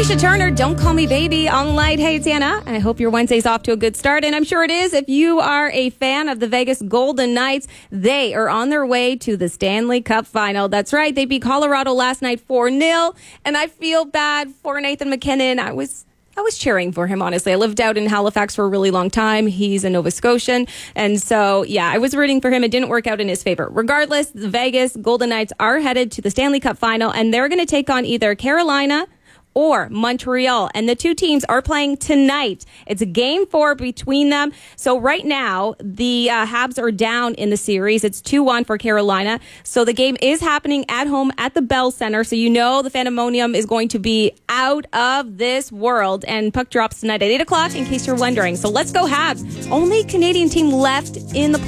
Alicia Turner, Don't Call Me Baby on Light. Hey, it's Anna. I hope your Wednesday's off to a good start, and I'm sure it is. If you are a fan of the Vegas Golden Knights, they are on their way to the Stanley Cup Final. That's right. They beat Colorado last night 4-0, and I feel bad for Nathan MacKinnon. I was cheering for him, honestly. I lived out in Halifax for a really long time. He's a Nova Scotian. And so, yeah, I was rooting for him. It didn't work out in his favor. Regardless, the Vegas Golden Knights are headed to the Stanley Cup Final, and they're going to take on either Carolina or Montreal. And the two teams are playing tonight. It's a game 4 between them. So right now, the Habs are down in the series. It's 2-1 for Carolina. So the game is happening at home at the Bell Center. So you know the Phantomonium is going to be out of this world. And puck drops tonight at 8 o'clock, in case you're wondering. So let's go Habs. Only Canadian team left in the